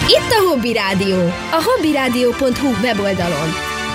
Itt a Hobby Rádió, a hobbyradio.hu weboldalon.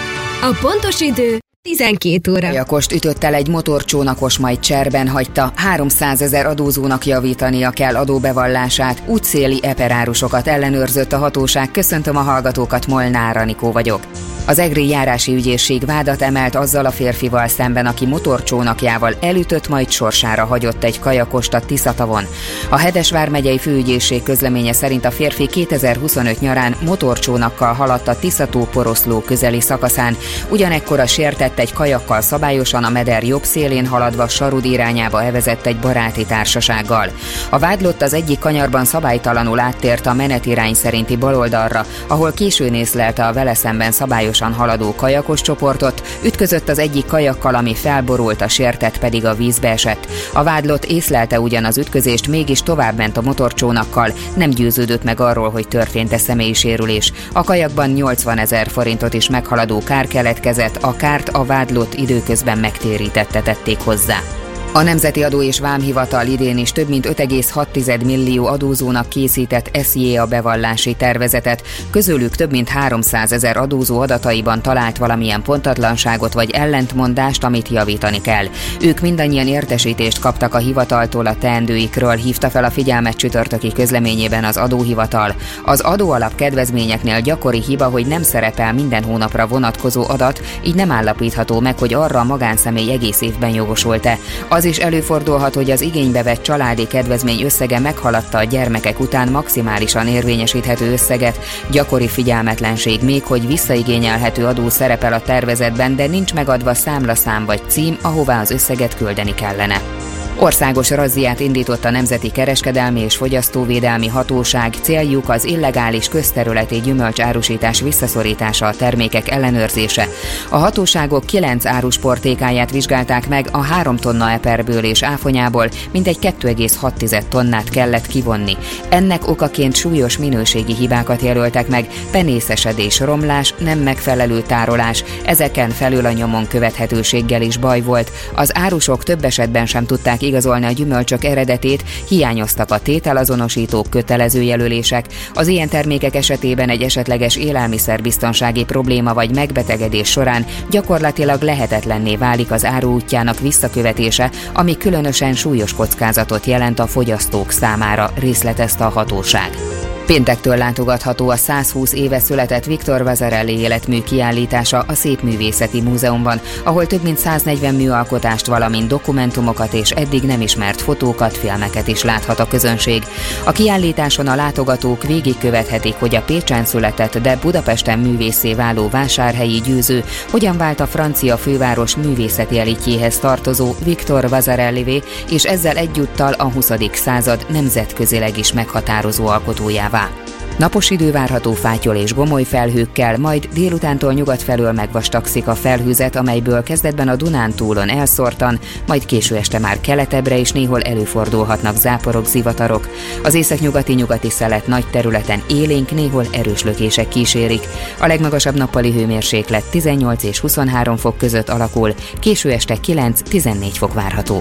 A pontos idő 12 óra. Kajakost ütött el egy motorcsónakos, majd cserben hagyta. 300 000 adózónak javítania kell adóbevallását. Útszéli eperárusokat ellenőrzött a hatóság. Köszöntöm a hallgatókat, Molnár Anikó vagyok. Az egri járási ügyészség vádat emelt azzal a férfival szemben, aki motorcsónakjával elütött, majd sorsára hagyott egy kajakost a Tiszatavon. A Hedes vármegyei főügyészség közleménye szerint a férfi 2025 nyarán motorcsónakkal haladt a Tiszató-Poroszló közeli szakaszán. Ugyanekkor sértett egy kajakkal szabályosan a meder jobb szélén haladva Sarud irányába evezett egy baráti társasággal. A vádlott az egyik kanyarban szabálytalanul áttért a menetirány szerinti baloldalra, ahol későn észlelte a vele szemben szabályosan haladó kajakos csoportot, ütközött az egyik kajakkal, ami felborult, a sértett pedig a vízbe esett. A vádlott észlelte ugyan az ütközést, mégis továbbment a motorcsónakkal, nem győződött meg arról, hogy történt-e személyi sérülés. A kajakban 80 000 forintot is meghaladó kár keletkezett, a kárt a vádlott időközben megtérítette, tették hozzá. A Nemzeti Adó és Vámhivatal idén is több mint 5,6 millió adózónak készített SZIA bevallási tervezetet, közülük több mint 300 000 adózó adataiban talált valamilyen pontatlanságot vagy ellentmondást, amit javítani kell. Ők mindannyian értesítést kaptak a hivataltól a teendőikről, hívta fel a figyelmet csütörtöki közleményében az adóhivatal. Az adóalap kedvezményeknél gyakori hiba, hogy nem szerepel minden hónapra vonatkozó adat, így nem állapítható meg, hogy arra a magánszemély egész évben jogosult-e. Az is előfordulhat, hogy az igénybe vett családi kedvezmény összege meghaladta a gyermekek után maximálisan érvényesíthető összeget. Gyakori figyelmetlenség még, hogy visszaigényelhető adó szerepel a tervezetben, de nincs megadva számlaszám vagy cím, ahová az összeget küldeni kellene. Országos razziát indított a Nemzeti Kereskedelmi és Fogyasztóvédelmi Hatóság, céljuk az illegális közterületi gyümölcsárusítás visszaszorítása, a termékek ellenőrzése. A hatóságok 9 árusportékáját vizsgálták meg, a 3 tonna eperből és áfonyából mintegy 2,6 tonnát kellett kivonni. Ennek okaként súlyos minőségi hibákat jelöltek meg, penészesedés, romlás, nem megfelelő tárolás, ezeken felül a nyomon követhetőséggel is baj volt. Az árusok több esetben sem tudták igazolni a gyümölcsök eredetét, hiányoztak a tételazonosítók, kötelező jelölések. Az ilyen termékek esetében egy esetleges élelmiszerbiztonsági probléma vagy megbetegedés során gyakorlatilag lehetetlenné válik az áru útjának visszakövetése, ami különösen súlyos kockázatot jelent a fogyasztók számára, részletezte a hatóság. Péntektől látogatható a 120 éve született Victor Vasarely életmű kiállítása a Szépművészeti Múzeumban, ahol több mint 140 műalkotást, valamint dokumentumokat és eddig nem ismert fotókat, filmeket is láthat a közönség. A kiállításon a látogatók végigkövethetik, hogy a Pécsen született, de Budapesten művésszé váló vásárhelyi győző hogyan vált a francia főváros művészeti elitjéhez tartozó Victor Vasarelyvé, és ezzel egyúttal a 20. század nemzetközileg is meghatározó alkotójává. Napos idő várható fátyol és gomoly felhőkkel, majd délutántól nyugat felől megvastagszik a felhőzet, amelyből kezdetben a Dunántúlon elszórtan, majd késő este már keletebbre is néhol előfordulhatnak záporok, zivatarok. Az északnyugati szelet nagy területen élénk, néhol erős lökések kísérik. A legmagasabb nappali hőmérséklet 18 és 23 fok között alakul, késő este 9-14 fok várható.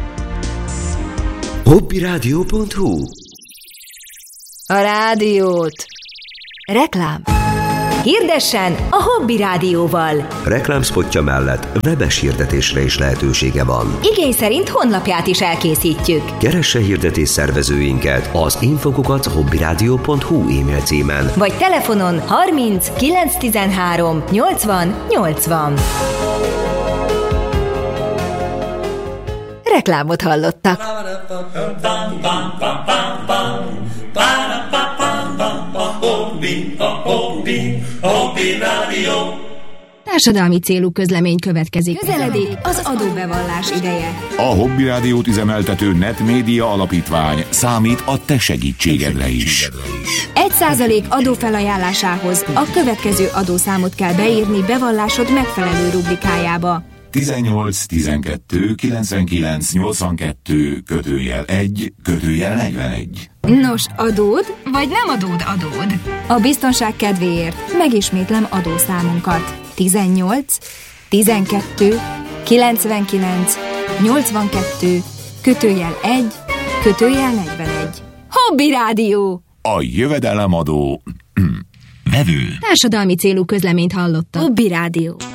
hobbyradio.hu A rádiót. Reklám. Hirdessen a Hobby Rádióval. Reklámspotja mellett webes hirdetésre is lehetősége van. Igény szerint honlapját is elkészítjük. Keresse hirdetés szervezőinket az info@hobbyradio.hu e-mail címen. Vagy telefonon 30 913 80 80. Reklámot hallottak. Társadalmi célú közlemény következik. Közeledik az adóbevallás ideje. A Hobby Rádiót üzemeltető Netmédia Alapítvány számít a te segítségedre is. 1% adófelajánlásához a következő adószámot kell beírni bevallásod megfelelő rubrikájába. 18 12 99 82 /1 /41. Nos, adód, vagy nem adód? A biztonság kedvéért megismétlem adószámunkat. 18 12 99 82 /1 /41. Hobby Rádió! A jövedelemadó Vevő. Társadalmi célú közleményt hallotta. Hobby Rádió.